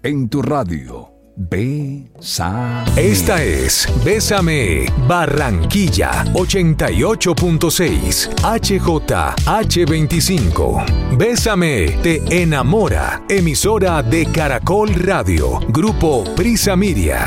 en tu radio. Bésame. Esta es Bésame Barranquilla 88.6 HJH25. Bésame te enamora. Emisora de Caracol Radio. Grupo Prisa Media.